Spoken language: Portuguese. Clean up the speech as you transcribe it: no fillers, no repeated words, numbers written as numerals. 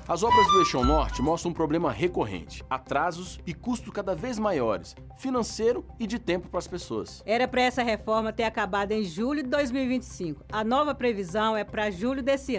As obras do Eixão Norte mostram um problema recorrente: atrasos e custos cada vez maiores, financeiro e de tempo para as pessoas. Era para essa reforma ter acabado em julho de 2025. A nova previsão é para julho desse ano.